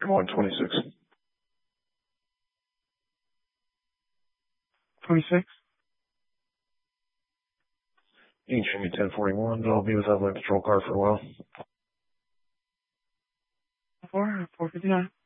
126. 26. You can show me 1041, but I'll be without my patrol car for a while. 459.